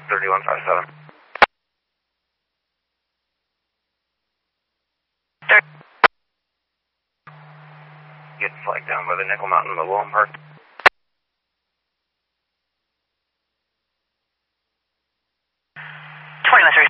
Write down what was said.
3157. Get flagged down by the Nickel Mountain Mobile Home Park. 2137.